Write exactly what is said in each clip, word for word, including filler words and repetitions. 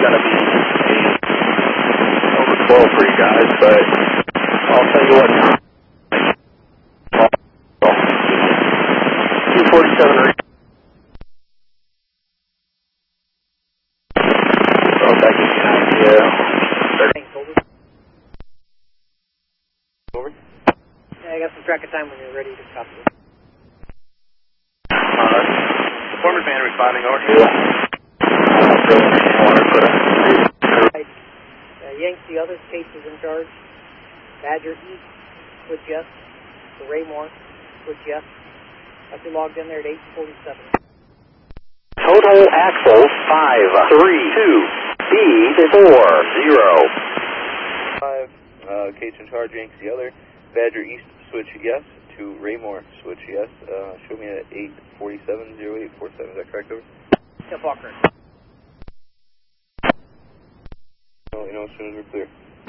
going to be over twelve for you guys, but I'll tell you what. two forty-seven or so that gives you an idea. Over. Yeah, I got some track of time when you're ready to copy. Uh, Performance man responding over. Yeah. Right. Uh, Yanks, the other Case is in charge. Badger East, with Jeff. The Raymore, with Jeff. Got you logged in there at eight forty-seven. Total axles five three two B four zero. Five. Uh, Case in charge. Yanks the other. Badger East, switch yes. To Raymore, switch yes. Uh, show me at eight forty-seven oh eight four seven. Is that correct, over? Step Walker. Let me know as soon as we're clear.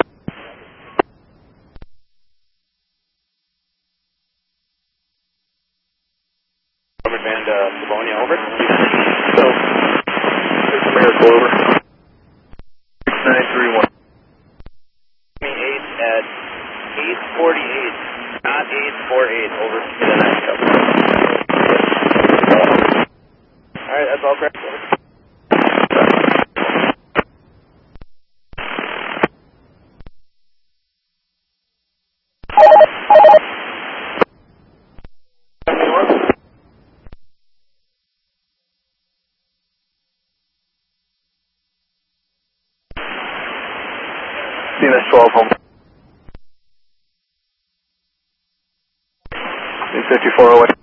Robert Band, uh, Livonia, over. So, there's a miracle over. six nine three one. eight at eight forty-eight, not eight forty-eight, over. Alright, that's all correct, over. C N S twelve home. eight fifty-four oh eight.